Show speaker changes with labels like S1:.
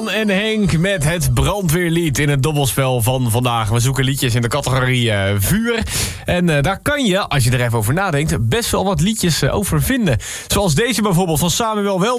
S1: en Henk met het brandweerlied in het dobbelspel van vandaag. We zoeken liedjes in de categorie vuur. En daar kan je, als je er even over nadenkt, best wel wat liedjes over vinden. Zoals deze bijvoorbeeld van Samuel Wel.